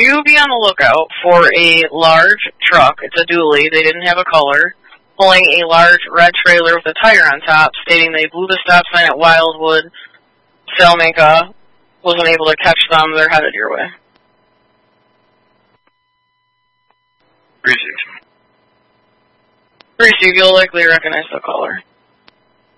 you be on the lookout for a large truck. It's a dually. They didn't have a color. Pulling a large red trailer with a tire on top, stating they blew the stop sign at Wildwood. Salamanca wasn't able to catch them. They're headed your way. 3-6. 3-6, you'll likely recognize the caller.